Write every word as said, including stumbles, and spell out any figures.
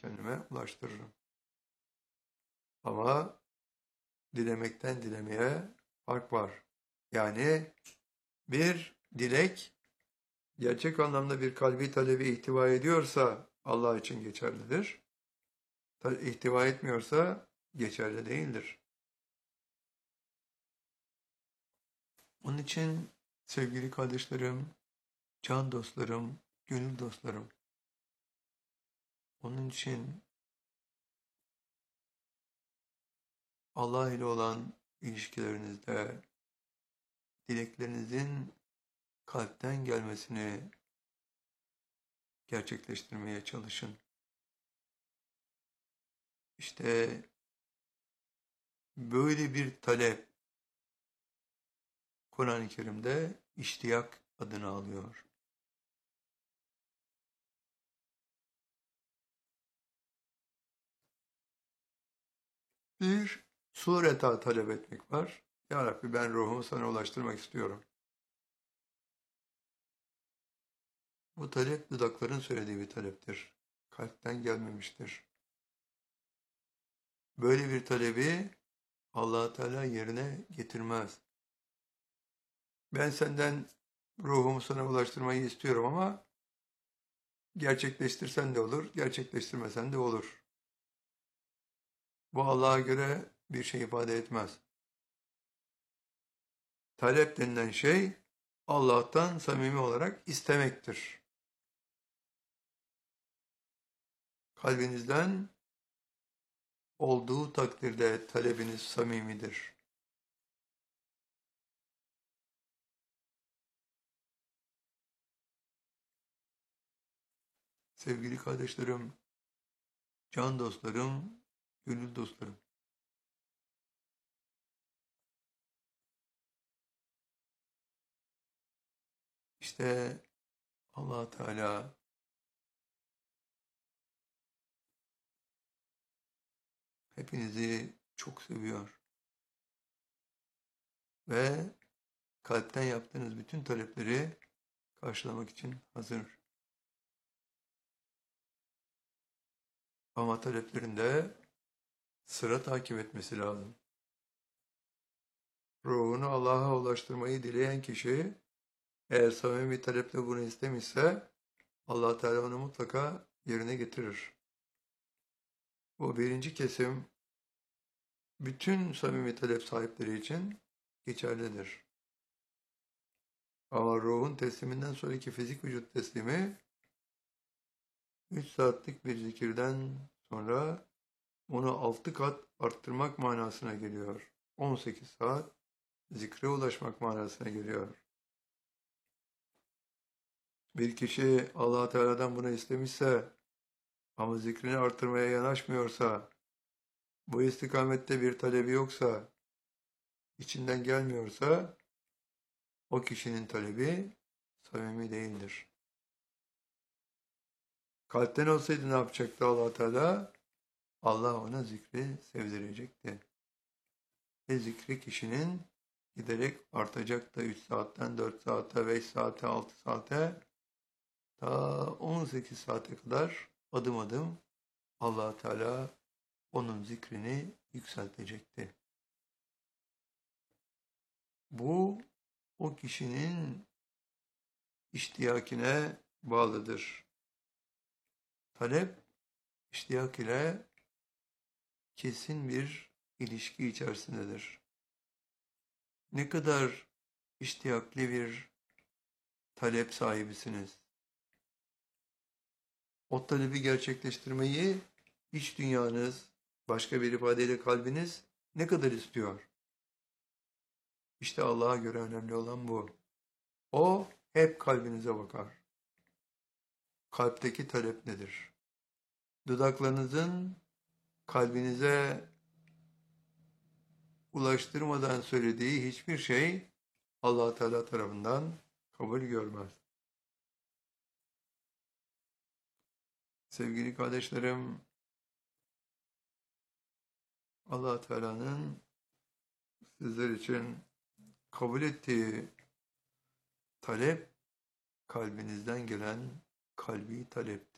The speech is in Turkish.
kendime ulaştırırım. Ama dilemekten dilemeye fark var. Yani bir dilek gerçek anlamda bir kalbi talebi ihtiva ediyorsa Allah için geçerlidir. İhtiva etmiyorsa geçerli değildir. Onun için sevgili kardeşlerim, can dostlarım, gönül dostlarım, onun için Allah ile olan ilişkilerinizde dileklerinizin kalpten gelmesini gerçekleştirmeye çalışın. İşte böyle bir talep Kur'an-ı Kerim'de iştiyak adını alıyor. Bir sureta talep etmek var. Ya Rabbi ben ruhumu sana ulaştırmak istiyorum. Bu talep dudakların söylediği bir taleptir. Kalpten gelmemiştir. Böyle bir talebi Allah Teala yerine getirmez. Ben senden ruhumu sana ulaştırmayı istiyorum ama gerçekleştirsen de olur, gerçekleştirmesen de olur. Bu Allah'a göre bir şey ifade etmez. Talep denilen şey Allah'tan samimi olarak istemektir. Kalbinizden olduğu takdirde talebiniz samimidir. Sevgili kardeşlerim, can dostlarım, gönül dostlarım. İşte Allah Teala hepinizi çok seviyor. Ve kalpten yaptığınız bütün talepleri karşılamak için hazır. Ama taleplerin de sıra takip etmesi lazım. Ruhunu Allah'a ulaştırmayı dileyen kişi eğer samimi bir taleple bunu istemişse Allah Teala onu mutlaka yerine getirir. Bu birinci kesim bütün samimi talep sahipleri için geçerlidir. Ama ruhun tesliminden sonraki fizik vücut teslimi üç saatlik bir zikirden sonra onu altı kat arttırmak manasına geliyor. on sekiz saat zikre ulaşmak manasına geliyor. Bir kişi Allah Teala'dan bunu istemişse ama zikrini artırmaya yanaşmıyorsa, bu istikamette bir talebi yoksa, içinden gelmiyorsa o kişinin talebi samimi değildir. Kalpten olsaydı ne yapacaktı Allah Teala? Allah ona zikri sevdirecekti. Ve zikri kişinin giderek artacak da üç saatten dört saate, beş saate, altı saate ta on sekiz saate kadar adım adım Allah Teala onun zikrini yükseltecekti. Bu o kişinin iştiyakine bağlıdır. Talep iştiyak ile kesin bir ilişki içerisindedir. Ne kadar iştiyaklı bir talep sahibisiniz? O talebi gerçekleştirmeyi iç dünyanız, başka bir ifadeyle kalbiniz ne kadar istiyor? İşte Allah'a göre önemli olan bu. O hep kalbinize bakar. Kalpteki talep nedir? Dudaklarınızın kalbinize ulaştırmadan söylediği hiçbir şey Allah Teala tarafından kabul görmez. Sevgili kardeşlerim, Allah Teala'nın sizler için kabul ettiği talep kalbinizden gelen kalbi talep.